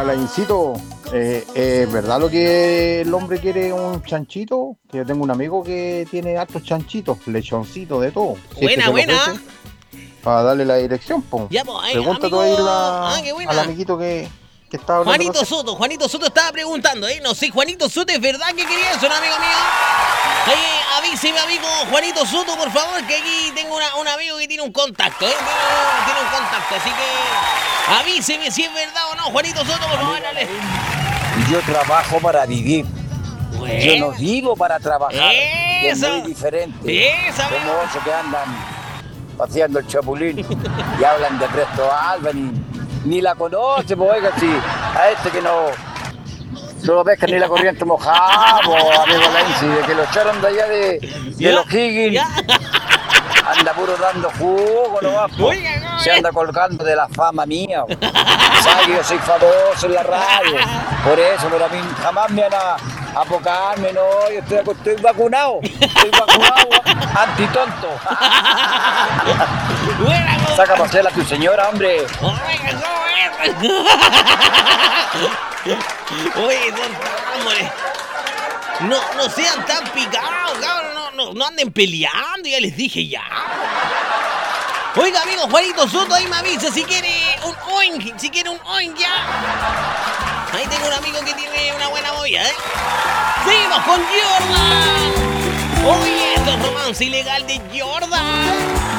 Alancito, ¿es verdad lo que el hombre quiere un chanchito? Que yo tengo un amigo que tiene hartos chanchitos, lechoncitos, de todo. Si es que Buena, se lo buena. ofrece, para darle la dirección, po. Ya, pues, Pregunta tú amigo. ahí Qué buena. al amiguito que estaba hablando. Juanito Soto estaba preguntando, ¿eh? No sé, Juanito Soto, ¿es verdad que quería eso, un amigo mío? Avíseme, amigo Juanito Soto, por favor, que aquí tengo un amigo que tiene un contacto, ¿eh? Tiene un contacto, así que avíseme si es verdad o no, Juanito Soto, por favor, dale. Yo trabajo para vivir. Bueno. Yo no vivo para trabajar. Que es Eso. muy diferente. Esa, Como otros que andan paseando el chapulín y hablan de Presto Alba, ni la conoce, pues oiga, sí. A este que no lo pesca ni la corriente mojada, pues, amigo Lenzi, de que lo echaron de allá de los Higgins. Ya. Anda puro dando jugo, no va, po. Oiga, no, Se anda colgando de la fama mía. Sabe que yo soy famoso en la radio. Por eso, pero a mí jamás me van a apocarme, no. Yo estoy vacunado. Estoy vacunado, antitonto. Buena, compadre. Saca pasela a tu señora, hombre. Oiga, ¿cómo es? Oye, hombre. No sean tan picados, cabrón, no anden peleando, ya les dije ya. Oiga, amigo Juanito Soto, ahí me avisa si quiere un oink ya. Ahí tengo un amigo que tiene una buena movida, ¿eh? Seguimos con Jordan. Oye, esto es romance ilegal de Jordan.